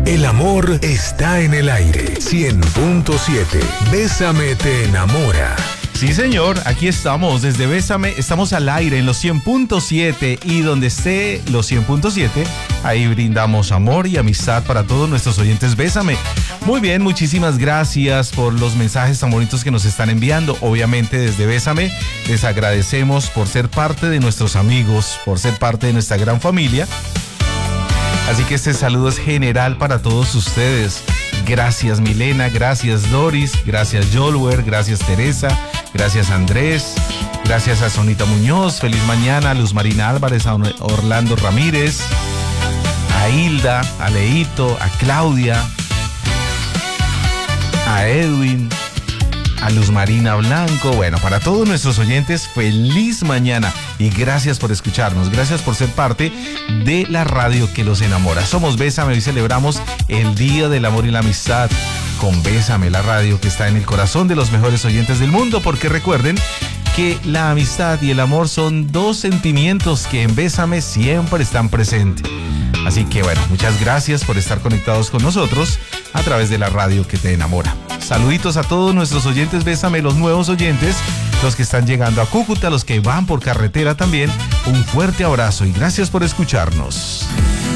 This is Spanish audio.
El amor está en el aire. 100.7. Bésame te enamora. Sí, señor, aquí estamos desde Bésame, estamos al aire en los 100.7 y donde esté los 100.7, ahí brindamos amor y amistad para todos nuestros oyentes Bésame. Muy bien, muchísimas gracias por los mensajes tan bonitos que nos están enviando. Obviamente desde Bésame les agradecemos por ser parte de nuestros amigos, por ser parte de nuestra gran familia. Así que este saludo es general para todos ustedes. Gracias Milena, gracias Doris, gracias Jolwer, gracias Teresa, gracias Andrés, gracias a Sonita Muñoz, feliz mañana a Luz Marina Álvarez, a Orlando Ramírez, a Hilda, a Leito, a Claudia, a Edwin, a Luz Marina Blanco. Bueno, para todos nuestros oyentes, feliz mañana y gracias por escucharnos, gracias por ser parte de la radio que los enamora. Somos Bésame, hoy celebramos el Día del Amor y la Amistad con Bésame, la radio que está en el corazón de los mejores oyentes del mundo, porque recuerden que la amistad y el amor son dos sentimientos que en Bésame siempre están presentes. Así que bueno, muchas gracias por estar conectados con nosotros a través de la radio que te enamora. Saluditos a todos nuestros oyentes Bésame, los nuevos oyentes, los que están llegando a Cúcuta, los que van por carretera también. Un fuerte abrazo y gracias por escucharnos.